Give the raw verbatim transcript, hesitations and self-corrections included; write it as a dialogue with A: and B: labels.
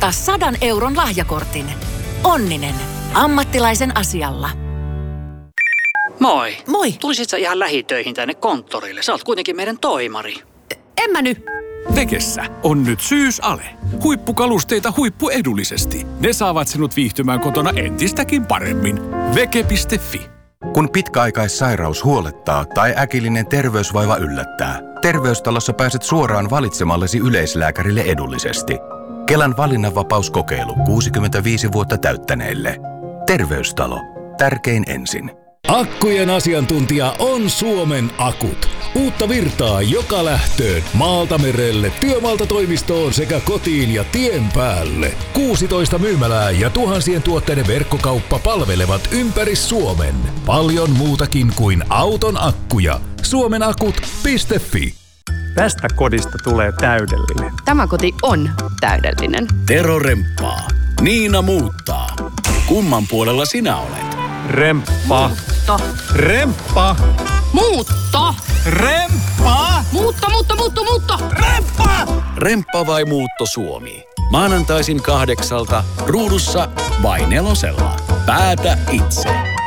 A: voittaa sadan euron lahjakortin. Onninen. Ammattilaisen asialla.
B: Moi.
C: Moi.
B: Tulisit sä ihan lähitöihin tänne konttorille? Sä oot kuitenkin meidän toimari.
C: En mä nyt.
D: Vekessä on nyt syysale. Huippukalusteita huippuedullisesti. Ne saavat sinut viihtymään kotona entistäkin paremmin. Veke piste fi.
E: Kun pitkäaikaissairaus huolettaa tai äkillinen terveysvaiva yllättää, Terveystalossa pääset suoraan valitsemallesi yleislääkärille edullisesti. Kelan valinnanvapauskokeilu kuusikymmentäviisi vuotta täyttäneille. Terveystalo. Tärkein ensin.
F: Akkujen asiantuntija on Suomen Akut. Uutta virtaa joka lähtöön, maalta merelle, työmaalta toimistoon sekä kotiin ja tien päälle. kuusitoista myymälää ja tuhansien tuotteiden verkkokauppa palvelevat ympäri Suomen. Paljon muutakin kuin auton akkuja. suomenakut piste fi.
G: Tästä kodista tulee täydellinen.
H: Tämä koti on täydellinen.
F: Tero remppaa. Niina muuttaa. Kumman puolella sinä olet?
G: Remppa.
H: Muutto.
G: Remppa.
H: Muutto.
G: Remppa.
H: Muutto, muutto, muutto, muutto.
G: Remppa.
F: Remppa vai Muutto Suomi? Maanantaisin kahdeksalta ruudussa vai nelosella. Päätä itse.